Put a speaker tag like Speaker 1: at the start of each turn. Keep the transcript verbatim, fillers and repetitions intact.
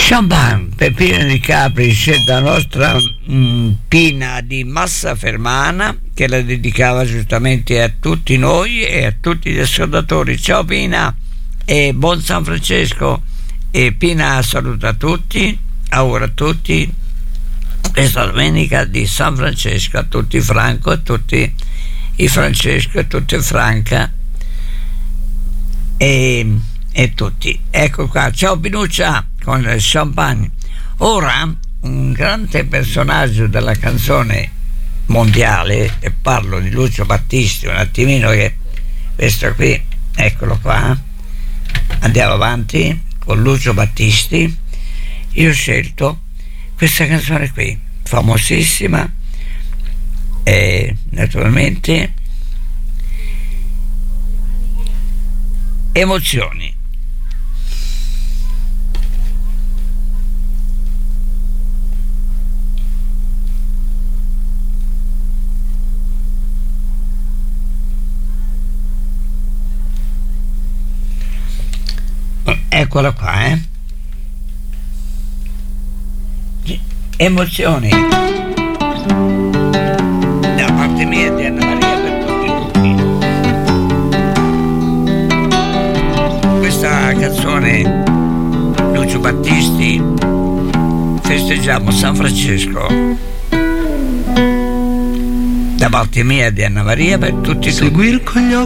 Speaker 1: Champagne, Peppino di Capri, scelta nostra mh, Pina di Massa Fermana, che la dedicava giustamente a tutti noi e a tutti gli ascoltatori. Ciao Pina e buon San Francesco. E Pina saluta tutti, augura a tutti questa domenica di San Francesco, a tutti Franco, a tutti i Francesco, a tutti Franca e, e tutti. Ecco qua, ciao Pinuccia con il champagne. Ora un grande personaggio della canzone mondiale, e parlo di Lucio Battisti un attimino, che questo qui, eccolo qua, andiamo avanti con Lucio Battisti. Io ho scelto questa canzone qui, famosissima, e naturalmente Emozioni. Eccola qua, eh. Emozioni. Da parte mia di Anna Maria per tutti tutti. Questa canzone Lucio Battisti, festeggiamo San Francesco. Da parte mia di Anna Maria per tutti tutti.
Speaker 2: Seguir con gli occhi